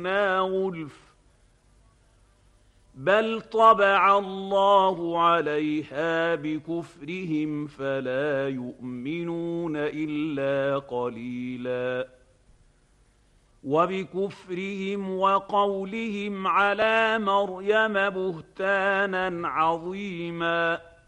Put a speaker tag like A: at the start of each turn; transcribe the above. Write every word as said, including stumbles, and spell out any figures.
A: غُلْفٌ بَلْ طَبَعَ اللَّهُ عَلَيْهَا بِكُفْرِهِمْ فَلَا يُؤْمِنُونَ إِلَّا قَلِيلًا وَبِكُفْرِهِمْ وَقَوْلِهِمْ عَلَىٰ مَرْيَمَ بُهْتَانًا عَظِيمًا